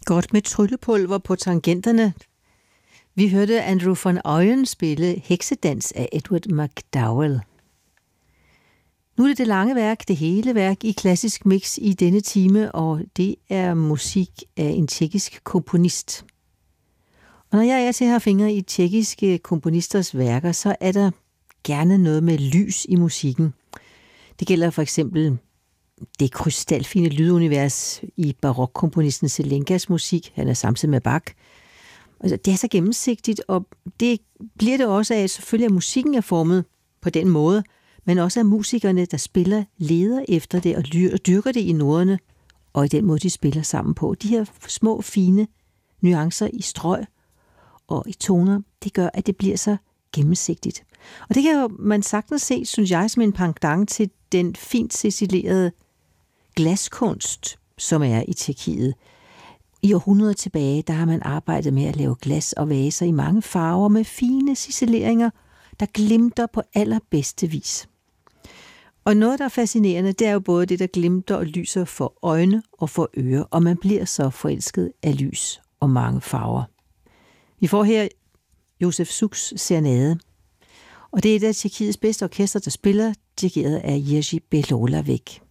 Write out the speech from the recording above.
Godt med tryllepulver på tangenterne. Vi hørte Andrew von Oyen spille Heksedans af Edward McDowell. Nu er det lange værk, det hele værk i klassisk mix i denne time, og det er musik af en tjekkisk komponist. Og når jeg er til at have fingre i tjekkiske komponisters værker, så er der gerne noget med lys i musikken. Det gælder for eksempel det krystalfine lydunivers i barokkomponisten Zelenkas musik. Han er samtidig med Bach. Det er så gennemsigtigt, og det bliver det også af, selvfølgelig at musikken er formet på den måde, men også af musikerne, der spiller, leder efter det og dyrker det i noderne, og i den måde, de spiller sammen på. De her små, fine nuancer i strøg og i toner, det gør, at det bliver så gennemsigtigt. Og det kan jo man sagtens se, synes jeg, som en pendant til den fint ciselerede glaskunst, som er i Tjekkiet. I århundreder tilbage, der har man arbejdet med at lave glas og vaser i mange farver med fine ciseleringer, der glimter på allerbedste vis. Og noget, der er fascinerende, det er jo både det, der glimter og lyser for øjne og for ører, og man bliver så forelsket af lys og mange farver. Vi får her Josef Sukks Serenade, og det er et af Tjekkiets bedste orkester, der spiller, dirigeret af Jerzy Belohlávek.